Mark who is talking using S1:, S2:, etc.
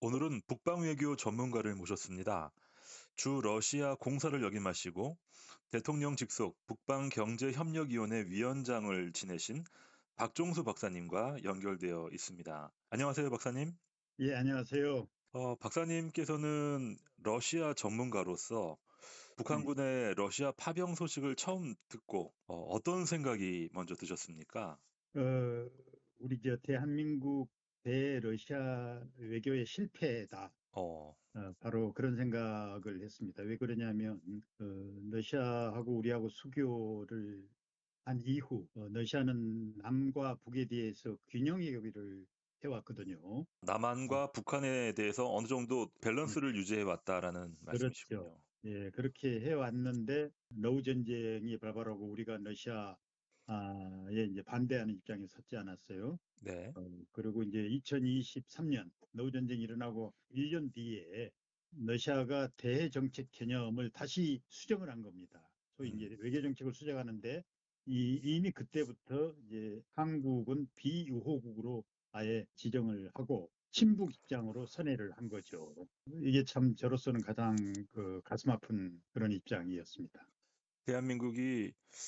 S1: 오늘은 북방외교 전문가를 모셨습니다. 주 러시아 공사를 역임하시고 대통령 직속 북방경제협력위원회 위원장을 지내신 박종수 박사님과 연결되어 있습니다. 안녕하세요, 박사님.
S2: 예, 안녕하세요.
S1: 박사님께서는 러시아 전문가로서
S2: 네.
S1: 북한군의 러시아 파병 소식을 처음 듣고 어떤 생각이 먼저 드셨습니까?
S2: 어, 우리 대한민국 대러시아 외교의 실패다.
S1: 어,
S2: 바로 그런 생각을 했습니다. 왜 그러냐면, 러시아하고 우리하고 수교를 한 이후, 러시아는 남과 북에 대해서 균형 외교를 해왔거든요. 어,
S1: 남한과 북한에 대해서 어느 정도
S2: 예,
S1: 밸런스를 유지해 왔다라는
S2: 그렇죠.
S1: 말씀이시군요.
S2: 예, 그렇게 해왔는데, 노후 전쟁이 발발하고 우리가 러시아에 이제 반대하는 입장에 섰지 않았어요.
S1: 네.
S2: 그리고 이제 2023년 노후전쟁이 일어나고 1년 뒤에 러시아가 대외 정책 개념을 다시 수정을 한 겁니다. 소위 이제
S1: 음.
S2: 외교 정책을 수정하는데 이미 그때부터 이제 한국은 비우호국으로 아예 지정을 하고 친북 입장으로 선회를 한 거죠. 이게 참 저로서는 가장 그 가슴 아픈 그런 입장이었습니다.
S1: 대한민국이